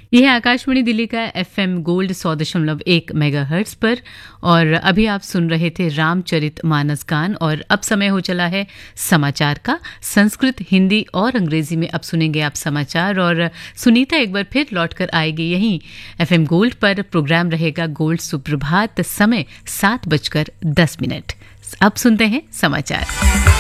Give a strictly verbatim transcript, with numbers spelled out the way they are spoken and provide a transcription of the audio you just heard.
यह है आकाशवाणी दिल्ली का एफएम गोल्ड सौ दशमलव एक मेगाहर्ट्ज पर और अभी आप सुन रहे थे रामचरित मानस गान। और अब समय हो चला है समाचार का। संस्कृत, हिंदी और अंग्रेजी में अब सुनेंगे आप समाचार और सुनीता एक बार फिर लौटकर आएगी यहीं एफएम गोल्ड पर। प्रोग्राम रहेगा गोल्ड सुप्रभात, समय सात बजकर दस मिनट। अब सुनते हैं समाचार।